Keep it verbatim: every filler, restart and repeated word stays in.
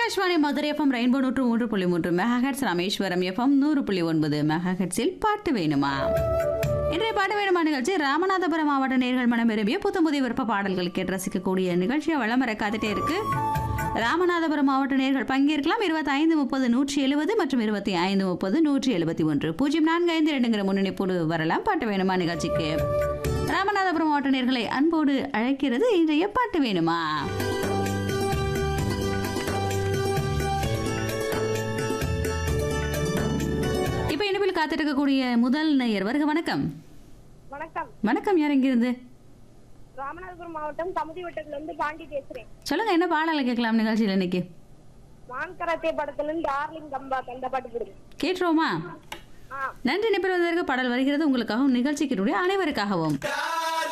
Akashvani Madurai FM rainbow நூற்று மூன்று புள்ளி மூன்று மெகாஹெட்ஸ், ராமேஸ்வரம் எஃப்எம் நூறு புள்ளி ஒன்பது மெகாஹெட்ஸில் பாட்டு வேணுமா. இன்றைய பாட்டு வேணுமா நிகழ்ச்சி ராமநாதபுரம் மாவட்ட நேர்கள் மனம் விரும்பிய புத்தம் புதிய விருப்ப பாடல்கள் கேட்டு ரசிக்கக்கூடிய நிகழ்ச்சியை வளம் வர காத்துட்டே இருக்கு. ராமநாதபுரம் மாவட்ட நேர்கள் பங்கேற்கலாம். இருபத்தி ஐந்து முப்பது நூற்றி எழுபது மற்றும் இருபத்தி ஐந்து முப்பது நூற்றி எழுபத்தி ஒன்று பூஜ்ஜியம் நான்கு ஐந்து ரெண்டுங்கிற முன்னணிப்போடு வரலாம். பாட்டு வேணுமா நிகழ்ச்சிக்கு ராமநாதபுரம் மாவட்ட நேர்களை அன்போடு அழைக்கிறது இன்றைய பாட்டு வேணுமா. இப்ப இனிப்பில் காத்திருக்கக்கூடிய முதல் நேயர் வருக. வணக்கம். வணக்கம். வணக்கம். யார் எங்கிருந்து? ராமநாதபுரம் மாவட்டம் கமுதி வட்டத்துல இருந்து பாண்டி பேசுறேன். சொல்லுங்க, என்ன பாடலை கேட்கலாம் நிகழ்ச்சியில் இன்னைக்கு? மான்கரத்தே படத்துல இருந்து டார்லிங் கம்பா அந்த பாட்டு போடுங்க. கேட்டுருவோமா? நன்றி. நிப்பில் வந்ததற்கு பாடல் வருகிறது உங்களுக்காகவும் நிகழ்ச்சிக்கு அனைவருக்காகவும்.